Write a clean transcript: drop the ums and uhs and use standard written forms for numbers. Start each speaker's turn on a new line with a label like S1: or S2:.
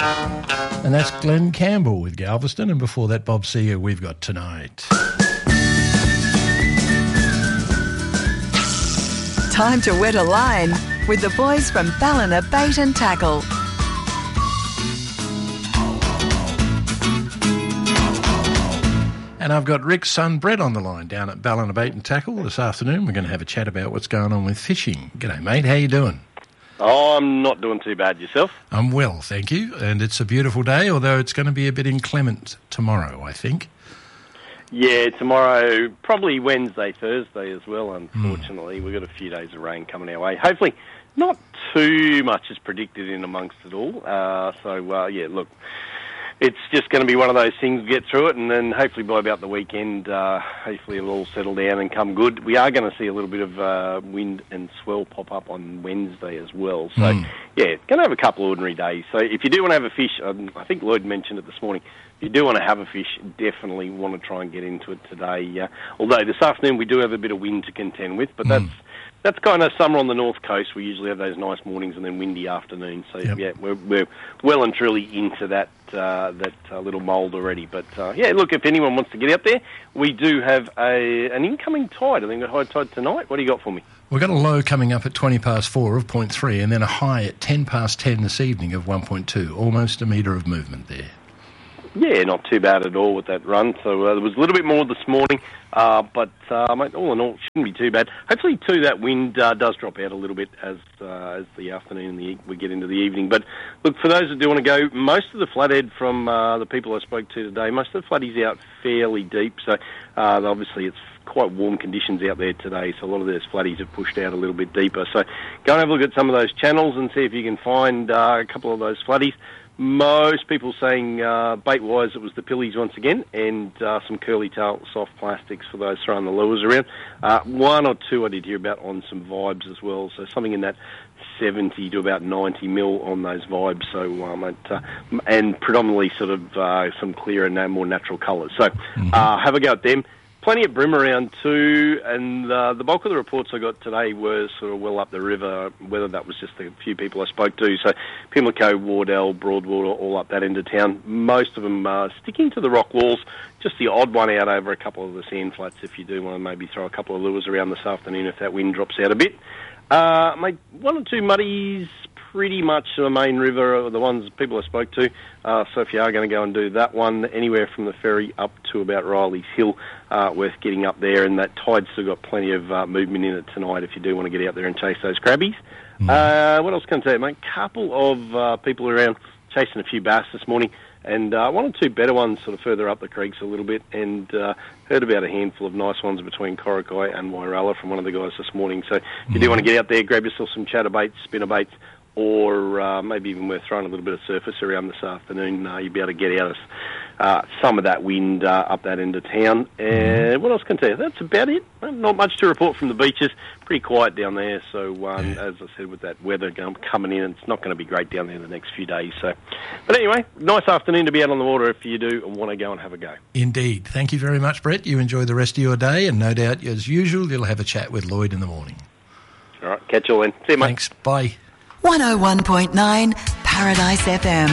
S1: And that's Glenn Campbell with Galveston, and before that, Bob Seger, We've Got Tonight.
S2: Time to wet a line with the boys from Ballina Bait and Tackle.
S1: And I've got Rick's son Brett on the line down at Ballina Bait and Tackle this afternoon. We're going to have a chat about what's going on with fishing. G'day, mate. How you doing?
S3: Oh, I'm not doing too bad. Yourself?
S1: I'm well, thank you. And it's a beautiful day, although it's going to be a bit inclement tomorrow, I think.
S3: Yeah, tomorrow, probably Wednesday, Thursday as well, unfortunately. We've got a few days of rain coming our way. Hopefully not too much is predicted in amongst it all. Yeah, look, it's just going to be one of those things, get through it, and then hopefully by about the weekend, hopefully it'll all settle down and come good. We are going to see a little bit of wind and swell pop up on Wednesday as well. So, yeah, going to have a couple of ordinary days. So if you do want to have a fish, I think Lloyd mentioned it this morning, if you do want to have a fish, definitely want to try and get into it today. Although this afternoon we do have a bit of wind to contend with, but that's kind of summer on the north coast. We usually have those nice mornings and then windy afternoons. So, yeah, we're well and truly into that little mould already. But, yeah, look, if anyone wants to get out there, we do have an incoming tide. I think a high tide tonight. What do you got for me?
S1: We've got a low coming up at 4:20 of 0.3 and then a high at 10:10 this evening of 1.2. Almost a metre of movement there.
S3: Yeah, not too bad at all with that run. So there was a little bit more this morning, but mate, all in all, shouldn't be too bad. Hopefully, too, that wind does drop out a little bit as the afternoon and we get into the evening. But look, for those that do want to go, most of the flathead from the people I spoke to today, most of the flatties out fairly deep. So obviously, it's quite warm conditions out there today, so a lot of those flatties have pushed out a little bit deeper. So go and have a look at some of those channels and see if you can find a couple of those flatties. Most people saying bait-wise it was the pillies once again and some curly-tail soft plastics for those throwing the lures around. One or two I did hear about on some vibes as well, so something in that 70 to about 90 mil on those vibes, so and predominantly sort of some clearer and more natural colours. So have a go at them. Plenty of bream around too, and the bulk of the reports I got today were sort of well up the river, whether that was just a few people I spoke to. So Pimlico, Wardell, Broadwater, all up that end of town. Most of them sticking to the rock walls, just the odd one out over a couple of the sand flats if you do want to maybe throw a couple of lures around this afternoon if that wind drops out a bit. Mate, one or two muddies, pretty much the main river are the ones people I spoke to. So if you are going to go and do that one, anywhere from the ferry up to about Riley's Hill, worth getting up there. And that tide's still got plenty of movement in it tonight if you do want to get out there and chase those crabbies. What else can I tell you, mate? Couple of people around chasing a few bass this morning. And one or two better ones sort of further up the creeks a little bit, and heard about a handful of nice ones between Corrigai and Wairala from one of the guys this morning. So if you do want to get out there, grab yourself some chatterbaits, spinnerbaits, or maybe even worth throwing a little bit of surface around this afternoon. You'll be able to get out of some of that wind up that end of town. And what else can I tell you? That's about it. Not much to report from the beaches. Pretty quiet down there. So as I said, with that weather coming in, it's not going to be great down there the next few days. So, but anyway, nice afternoon to be out on the water if you do want to go and have a go.
S1: Indeed. Thank you very much, Brett. You enjoy the rest of your day, and no doubt, as usual, you'll have a chat with Lloyd in the morning.
S3: All right, catch you all then. See you, mate.
S1: Thanks. Bye.
S2: 101.9 Paradise FM.